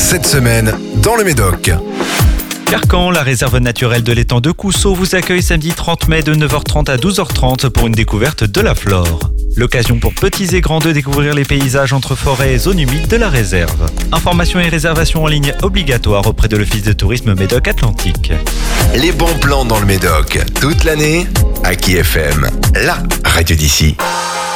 cette semaine dans le Médoc. Carcan, la réserve naturelle de l'étang de Coussot, vous accueille samedi 30 mai de 9h30 à 12h30 pour une découverte de la flore. L'occasion pour petits et grands de découvrir les paysages entre forêts et zones humides de la réserve. Informations et réservations en ligne obligatoires auprès de l'Office de tourisme Médoc Atlantique. Les bons plans dans le Médoc, toute l'année, Aki FM, la radio d'ici.